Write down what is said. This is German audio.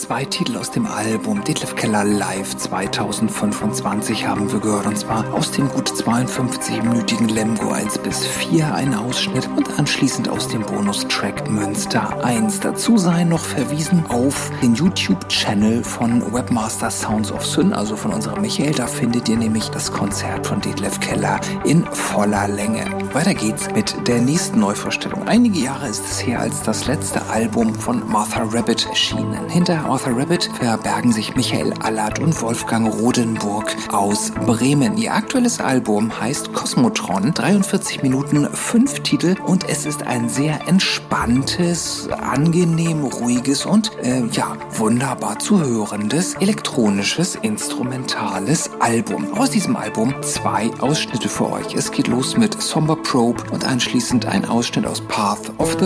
2 Titel aus dem Album Detlef Keller Live 2025 haben wir gehört, und zwar aus dem gut 52-minütigen Lemgo 1-4 ein Ausschnitt und anschließend aus dem Bonustrack Münster 1. Dazu sei noch verwiesen auf den YouTube-Channel von Webmaster Sounds of Syn, also von unserem Michael. Da findet ihr nämlich das Konzert von Detlef Keller in voller Länge. Weiter geht's mit der nächsten Neuvorstellung. Einige Jahre ist es her, als das letzte Album von Martha Rabbit erschienen. Hinter Martha Rabbit verbergen sich Michael Allert und Wolfgang Rodenburg aus Bremen. Ihr aktuelles Album heißt Kosmotron, 43 Minuten, 5 Titel, und es ist ein sehr entspanntes, angenehm ruhiges und wunderbar zu hörendes elektronisches, instrumentales Album. Aus diesem Album 2 Ausschnitte für euch. Es geht los mit Somber Probe und anschließend ein Ausschnitt aus Path of the